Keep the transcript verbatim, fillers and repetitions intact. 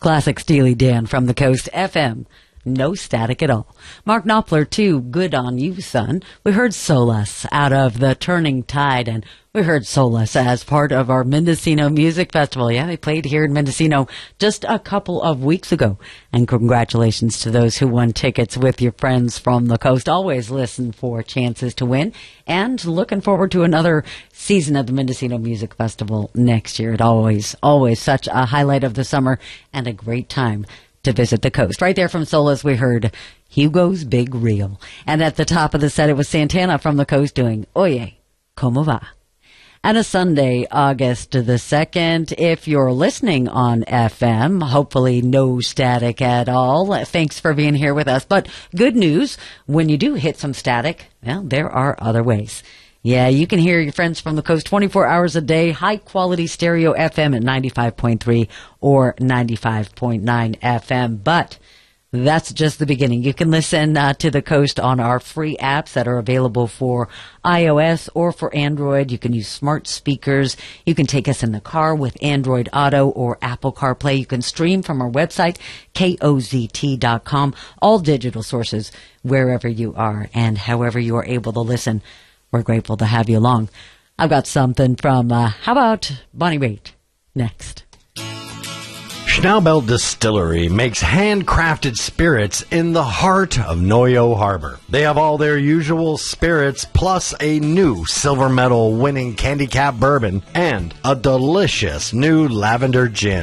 Classic Steely Dan from the Coast F M. No static at all. Mark Knopfler, too. Good on you, son. We heard Solace out of the Turning Tide, and we heard Solace as part of our Mendocino Music Festival. Yeah, they played here in Mendocino just a couple of weeks ago. And congratulations to those who won tickets with your friends from the coast. Always listen for chances to win. And looking forward to another season of the Mendocino Music Festival next year. It always, always such a highlight of the summer and a great time to visit the coast. Right there from Solace, we heard Hugo's Big Reel. And at the top of the set, it was Santana from the coast doing Oye, Como Va? And a Sunday, August the second, if you're listening on F M, hopefully no static at all. Thanks for being here with us. But good news, when you do hit some static, well, there are other ways. Yeah, you can hear your friends from the coast twenty-four hours a day, high-quality stereo F M at ninety-five point three or ninety-five point nine F M. But that's just the beginning. You can listen uh, to the coast on our free apps that are available for iOS or for Android. You can use smart speakers. You can take us in the car with Android Auto or Apple CarPlay. You can stream from our website, K O Z T dot com. All digital sources wherever you are and however you are able to listen. We're grateful to have you along. I've got something from, uh, how about Bonnie Raitt next? Schnaubelt Distillery makes handcrafted spirits in the heart of Noyo Harbor. They have all their usual spirits plus a new silver medal winning Candy Cap bourbon and a delicious new lavender gin.